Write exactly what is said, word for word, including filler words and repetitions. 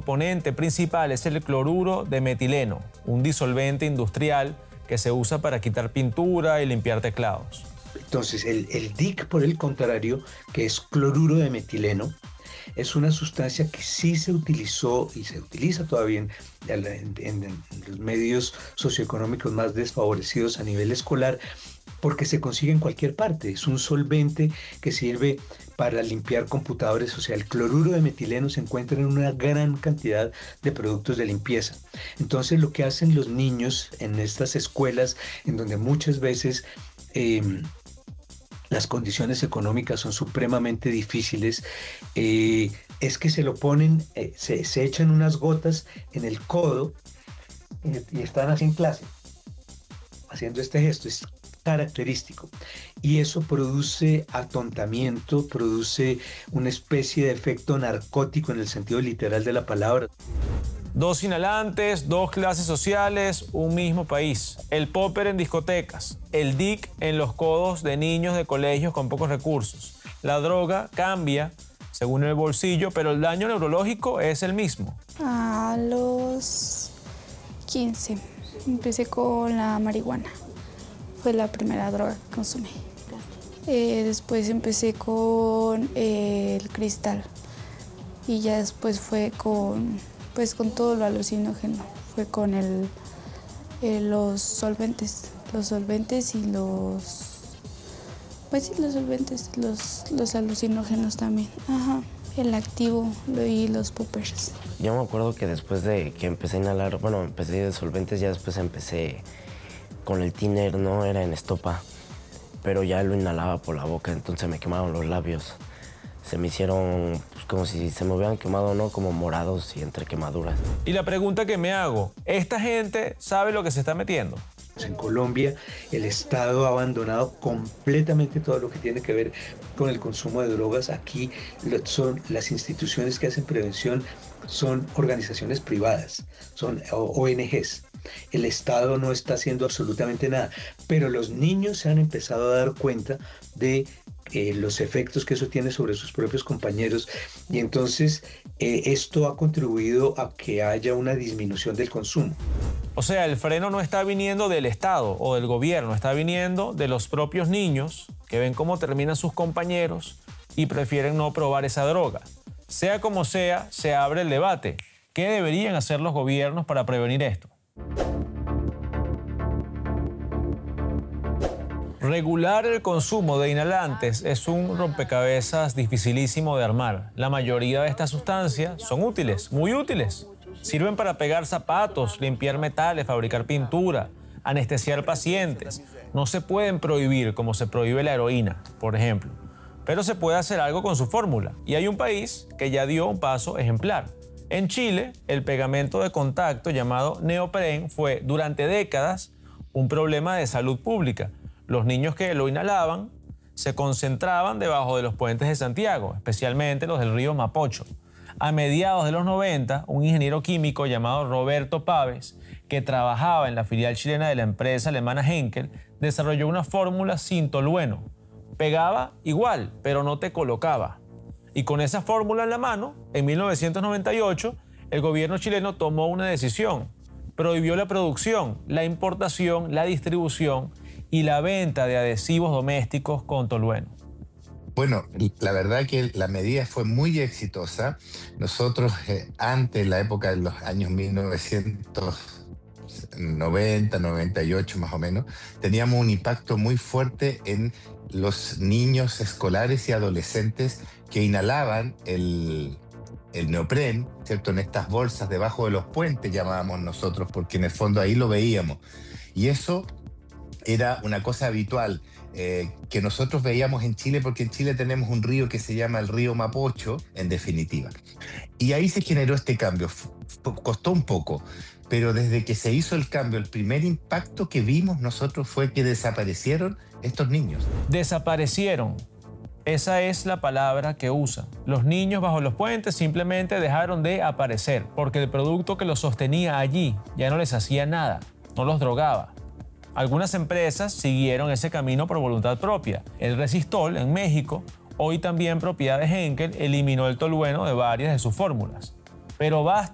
componente principal es el cloruro de metileno, un disolvente industrial que se usa para quitar pintura y limpiar teclados. Entonces, el, el D I C, por el contrario, que es cloruro de metileno, es una sustancia que sí se utilizó y se utiliza todavía en, en, en, en los medios socioeconómicos más desfavorecidos a nivel escolar, porque se consigue en cualquier parte. Es un solvente que sirve para limpiar computadores. O sea, el cloruro de metileno se encuentra en una gran cantidad de productos de limpieza. Entonces, lo que hacen los niños en estas escuelas, en donde muchas veces eh, las condiciones económicas son supremamente difíciles, eh, es que se lo ponen, eh, se, se echan unas gotas en el codo y, y están así en clase, haciendo este gesto. Es característico, y eso produce atontamiento, produce una especie de efecto narcótico en el sentido literal de la palabra. Dos inhalantes, dos clases sociales, un mismo país. El popper en discotecas, el D I C en los codos de niños de colegios con pocos recursos. La droga cambia según el bolsillo, pero el daño neurológico es el mismo. A los quince empecé con la marihuana. Fue la primera droga que consumí. Eh, después empecé con eh, el cristal y ya después fue con, pues, con todo lo alucinógeno. Fue con el, eh, los solventes, los solventes y los, pues sí, los solventes, los, los alucinógenos también. Ajá. El activo y los poppers. Yo me acuerdo que después de que empecé a inhalar, bueno, empecé de solventes, ya después empecé con el tiner, no era en estopa, pero ya lo inhalaba por la boca, entonces me quemaron los labios. Se me hicieron pues, como si se me hubieran quemado, ¿no? Como morados y entre quemaduras. Y la pregunta que me hago, ¿esta gente sabe lo que se está metiendo? En Colombia, el Estado ha abandonado completamente todo lo que tiene que ver con el consumo de drogas. Aquí son las instituciones que hacen prevención, son organizaciones privadas, son O N Ges. El Estado no está haciendo absolutamente nada, pero los niños se han empezado a dar cuenta de eh, los efectos que eso tiene sobre sus propios compañeros, y entonces eh, esto ha contribuido a que haya una disminución del consumo. O sea, el freno no está viniendo del Estado o del gobierno, está viniendo de los propios niños que ven cómo terminan sus compañeros y prefieren no probar esa droga. Sea como sea, se abre el debate. ¿Qué deberían hacer los gobiernos para prevenir esto? Regular el consumo de inhalantes es un rompecabezas dificilísimo de armar. La mayoría de estas sustancias son útiles, muy útiles. Sirven para pegar zapatos, limpiar metales, fabricar pintura, anestesiar pacientes. No se pueden prohibir como se prohíbe la heroína, por ejemplo. Pero se puede hacer algo con su fórmula. Y hay un país que ya dio un paso ejemplar. En Chile, el pegamento de contacto llamado neopren fue durante décadas un problema de salud pública. Los niños que lo inhalaban se concentraban debajo de los puentes de Santiago, especialmente los del río Mapocho. A mediados de los noventa, un ingeniero químico llamado Roberto Pávez, que trabajaba en la filial chilena de la empresa alemana Henkel, desarrolló una fórmula sin tolueno. Pegaba igual, pero no te colocaba. Y con esa fórmula en la mano, en mil novecientos noventa y ocho, el gobierno chileno tomó una decisión. Prohibió la producción, la importación, la distribución y la venta de adhesivos domésticos con tolueno. Bueno, la verdad que la medida fue muy exitosa. Nosotros, eh, antes, en la época de los años mil novecientos noventa, noventa y ocho más o menos, teníamos un impacto muy fuerte en los niños escolares y adolescentes que inhalaban el, el neopren, ¿cierto? En estas bolsas debajo de los puentes llamábamos nosotros, porque en el fondo ahí lo veíamos. Y eso era una cosa habitual eh, que nosotros veíamos en Chile, porque en Chile tenemos un río que se llama el río Mapocho, en definitiva. Y ahí se generó este cambio. F- costó un poco, pero desde que se hizo el cambio, el primer impacto que vimos nosotros fue que desaparecieron estos niños. Desaparecieron. Esa es la palabra que usan. Los niños bajo los puentes simplemente dejaron de aparecer porque el producto que los sostenía allí ya no les hacía nada, no los drogaba. Algunas empresas siguieron ese camino por voluntad propia. El Resistol en México, hoy también propiedad de Henkel, eliminó el tolueno de varias de sus fórmulas. Pero basta